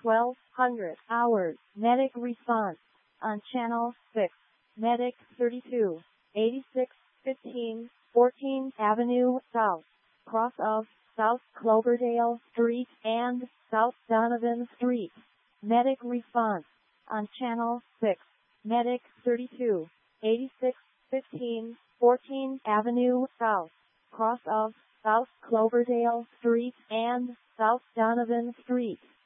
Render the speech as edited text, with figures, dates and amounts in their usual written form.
1200 hours. Medic response on channel 6. Medic 32, 86, 15, 14th Avenue South, cross of South Cloverdale Street and South Donovan Street. Medic response on channel 6. Medic 32, 86, 15, 14th Avenue South, cross of South Cloverdale Street and South Donovan Street.